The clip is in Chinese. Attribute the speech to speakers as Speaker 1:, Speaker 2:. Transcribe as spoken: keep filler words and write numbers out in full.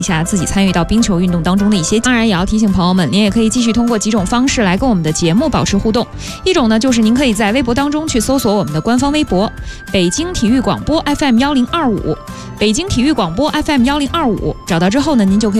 Speaker 1: 一下自己参与到冰球运动当中的一些，当然也要提醒朋友们，您也可以继续通过几种方式来跟我们的节目保持互动。一种呢，就是您可以在微博当中去搜索我们的官方微博北京体育广播 F M 幺零二五，北京体育广播 F M 幺零二五，找到之后呢，您就可以